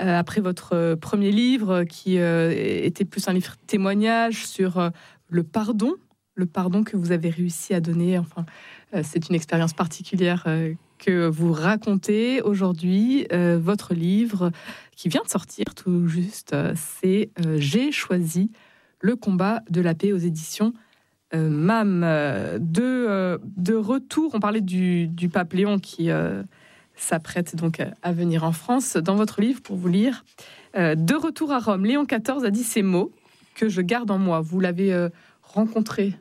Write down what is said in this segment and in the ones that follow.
après votre premier livre qui était plus un livre témoignage sur le pardon que vous avez réussi à donner. Enfin, c'est une expérience particulière que vous racontez aujourd'hui. Votre livre qui vient de sortir tout juste, c'est « J'ai choisi le combat de la paix » aux éditions MAM. De retour, on parlait du pape Léon qui s'apprête donc à venir en France. Dans votre livre, pour vous lire, de retour à Rome, Léon XIV a dit ces mots que je garde en moi. Vous l'avez rencontré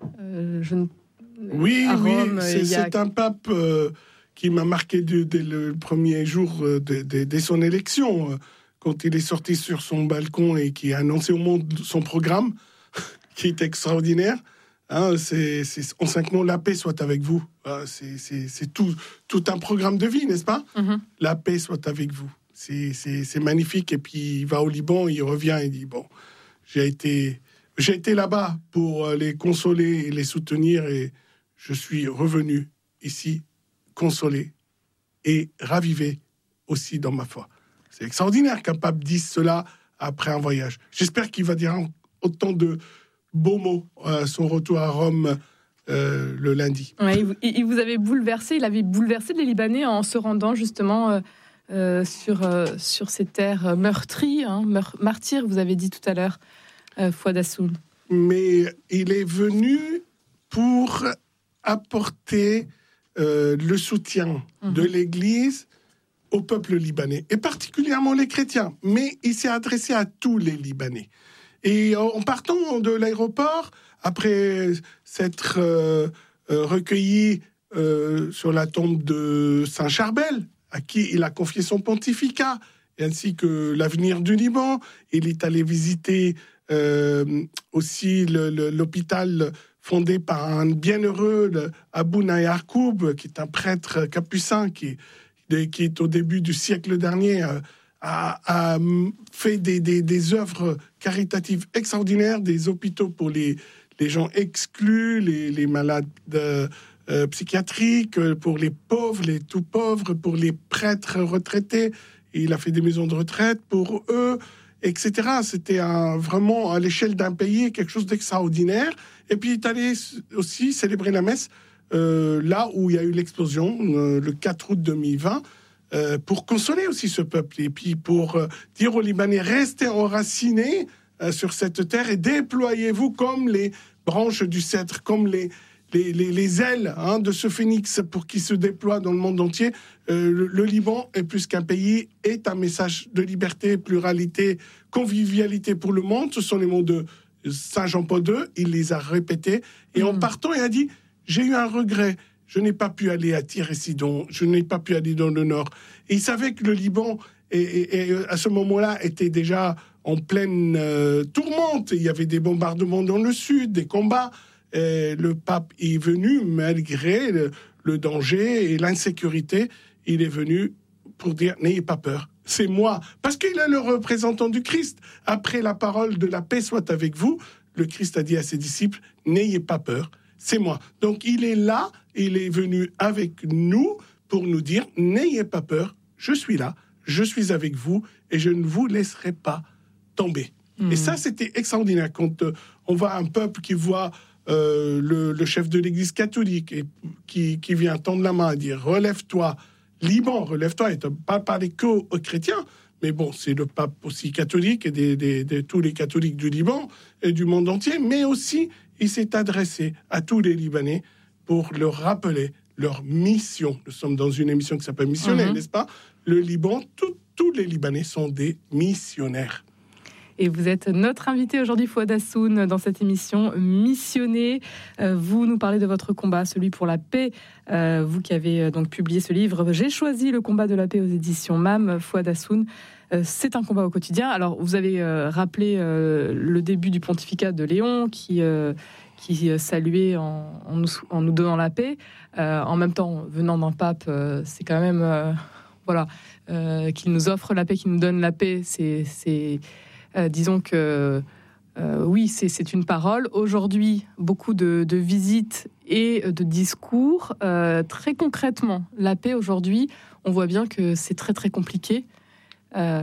Oui, à Rome. C'est un pape qui m'a marqué dès le premier jour dès son élection, quand il est sorti sur son balcon et qui a annoncé au monde son programme, qui est extraordinaire. C'est en 5 mots, la paix soit avec vous. C'est tout un programme de vie, n'est-ce pas? La paix soit avec vous. C'est magnifique. Et puis il va au Liban, il revient et dit, bon, j'ai été là-bas pour les consoler et les soutenir, et je suis revenu ici consolé et ravivé aussi dans ma foi. C'est extraordinaire qu'un pape dise cela après un voyage. J'espère qu'il va dire autant de beaux mots à son retour à Rome le lundi. Ouais, il vous avait bouleversé, il avait bouleversé les Libanais en se rendant justement sur ces terres meurtries, martyrs, vous avez dit tout à l'heure, Fouad Hassoun. Mais il est venu pour apporter le soutien de l'Église au peuple libanais, et particulièrement les chrétiens. Mais il s'est adressé à tous les Libanais. Et en partant de l'aéroport, après s'être recueilli sur la tombe de Saint Charbel, à qui il a confié son pontificat, ainsi que l'avenir du Liban, il est allé visiter aussi l'hôpital fondé par un bienheureux, Abouna Yarkoub, qui est un prêtre capucin qui est au début du siècle dernier, a fait des œuvres caritatives extraordinaires, des hôpitaux pour les gens exclus, les malades psychiatriques, pour les pauvres, les tout pauvres, pour les prêtres retraités. Et il a fait des maisons de retraite pour eux, etc. C'était vraiment, à l'échelle d'un pays, quelque chose d'extraordinaire. Et puis, il est allé aussi célébrer la messe là où il y a eu l'explosion, le 4 août 2020, pour consoler aussi ce peuple. Et puis, pour dire aux Libanais, restez enracinés sur cette terre et déployez-vous comme les branches du cèdre, comme les ailes de ce phénix pour qu'il se déploie dans le monde entier. Le Liban est plus qu'un pays, est un message de liberté, pluralité, convivialité pour le monde. Ce sont les mots de Saint Jean-Paul II, il les a répétés. Et en partant, il a dit, j'ai eu un regret, je n'ai pas pu aller à Tyr et Sidon, je n'ai pas pu aller dans le nord. Et il savait que le Liban, et à ce moment-là, était déjà en pleine tourmente. Il y avait des bombardements dans le sud, des combats. Le pape est venu, malgré le danger et l'insécurité, il est venu pour dire, n'ayez pas peur, c'est moi. Parce qu'il est le représentant du Christ. Après la parole de la paix soit avec vous, le Christ a dit à ses disciples, n'ayez pas peur, c'est moi. Donc il est là, il est venu avec nous pour nous dire, n'ayez pas peur, je suis là, je suis avec vous et je ne vous laisserai pas tomber. Et ça, c'était extraordinaire. Quand on voit un peuple qui voit le chef de l'Église catholique et qui vient tendre la main et dire, relève-toi, Liban, relève-toi, et ne pas parler qu'aux chrétiens, mais bon, c'est le pape aussi catholique et de tous les catholiques du Liban et du monde entier, mais aussi il s'est adressé à tous les Libanais pour leur rappeler leur mission. Nous sommes dans une émission qui s'appelle Missionnaire, n'est-ce pas? Le Liban, tous les Libanais sont des missionnaires. Et vous êtes notre invité aujourd'hui, Fouad Hassoun, dans cette émission Missionné. Vous nous parlez de votre combat, celui pour la paix. Vous qui avez donc publié ce livre, J'ai choisi le combat de la paix aux éditions MAM, Fouad Hassoun. C'est un combat au quotidien. Alors, vous avez rappelé le début du pontificat de Léon, qui saluait en nous donnant la paix. En même temps, venant d'un pape, c'est quand même... qu'il nous offre la paix, qu'il nous donne la paix, disons que oui, c'est une parole. Aujourd'hui, beaucoup de visites et de discours. Très concrètement, la paix aujourd'hui, on voit bien que c'est très très compliqué.